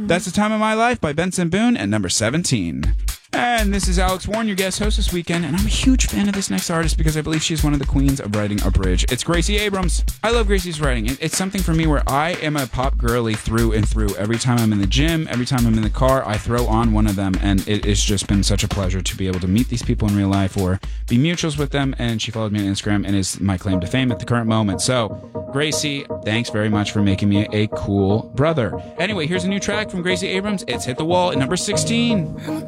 That's the Time of My Life by Benson Boone at number 17. And this is Alex Warren, your guest host this weekend, and I'm a huge fan of this next artist because I believe she's one of the queens of writing a bridge. It's Gracie Abrams. I love Gracie's writing. It's something for me where I am a pop girly through and through. Every time I'm in the gym, every time I'm in the car, I throw on one of them, and it has just been such a pleasure to be able to meet these people in real life or be mutuals with them, and she followed me on Instagram and is my claim to fame at the current moment. So, Gracie, thanks very much for making me a cool brother. Anyway, here's a new track from Gracie Abrams. It's Hit the Wall at number 16.